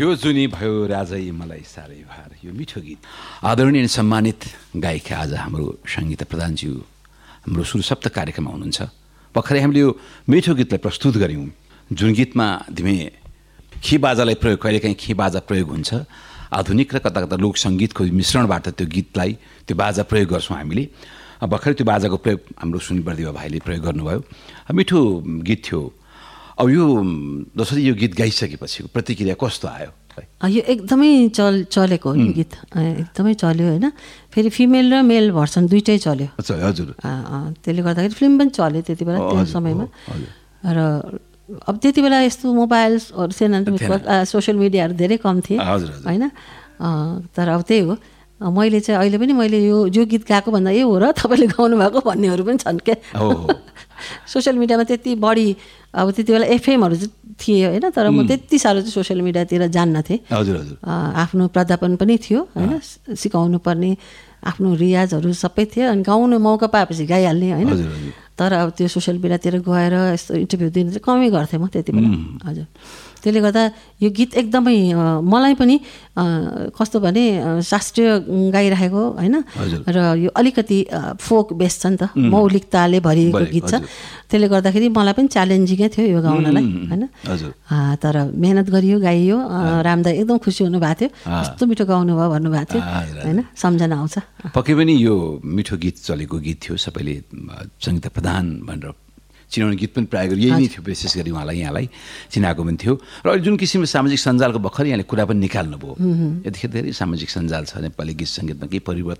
यो जुनी भयो राजै मलाई साह्रै भार, यो मिठो गीत। आदरणीय सम्मानित गायिका आज हाम्रो सङ्गीता प्रधानज्यू हाम्रो सुरु सप्त कार्यक्रममा हुनुहुन्छ। भर्खरै हामीले यो मिठो गीतलाई प्रस्तुत गऱ्यौँ, जुन गीतमा धीमे खी बाजालाई प्रयोग, कहिलेकाहीँ खी बाजा प्रयोग हुन्छ। आधुनिक र कता कता लोक सङ्गीतको मिश्रणबाट त्यो गीतलाई त्यो बाजा प्रयोग गर्छौँ हामीले। भर्खरै त्यो बाजाको प्रयोग हाम्रो सुनिल बर्देवा भाइले प्रयोग गर्नुभयो, मिठो गीत थियो। अब यो जसरी यो गीत गाइसकेपछि प्रतिक्रिया कस्तो आयो? यो एकदमै चलेको हो यो गीत, एकदमै चल्यो होइन। फेरि फिमेल र मेल भर्सन दुइटै चल्यो। हजुर। त्यसले गर्दाखेरि फिल्म पनि चल्यो त्यति बेला, त्यो समयमा। र अब त्यति बेला यस्तो मोबाइल्सहरू थिएन, सोसियल मिडियाहरू धेरै कम थिए होइन। तर अब त्यही हो, मैले चाहिँ अहिले पनि मैले यो गीत गाएको भन्दा यो हो र तपाईँले गाउनु भएको भन्नेहरू पनि छन् क्या। सोसियल मिडियामा त्यति बढी अब त्यति बेला एफएमहरू चाहिँ थिए होइन, तर म त्यति साह्रो चाहिँ सोसियल मिडियातिर जान्न थिएँ। आफ्नो प्राध्यापन पनि थियो होइन, सिकाउनु पर्ने आफ्नो रियाजहरू सबै थियो, अनि गाउनु मौका पाएपछि गाइहाल्ने होइन। तर अब त्यो सोसियल मिडियातिर गएर यस्तो इन्टरभ्यू दिनु चाहिँ कमै गर्थेँ म त्यति बेला। हजुर, त्यसले गर्दा यो गीत एकदमै मलाई पनि कस्तो भने शास्त्रीय गाइरहेको होइन, र यो अलिकति फोक बेस छ नि त, मौलिकताले भरिएको गीत छ। त्यसले गर्दाखेरि मलाई पनि च्यालेन्जिङै थियो यो गाउनलाई होइन। तर मेहनत गरियो, गाइयो। रामदाई एकदम खुसी हुनुभएको थियो, कस्तो मिठो गाउनु भयो भन्नुभएको थियो होइन, सम्झना आउँछ। पक्कै पनि यो मिठो गीत चलेको गीत थियो, सबैले सङ्गीता प्रधान भनेर चिनाउने गीत पनि प्रायः गरी यही नै थियो, विशेष गरी यहाँलाई चिनाएको पनि थियो। र अहिले जुन किसिमको सामाजिक सञ्जालको भर्खर यहाँले कुरा पनि निकाल्नुभयो, यतिखेर धेरै सामाजिक सञ्जाल छ, नेपाली गीत सङ्गीतमा केही परिवर्तन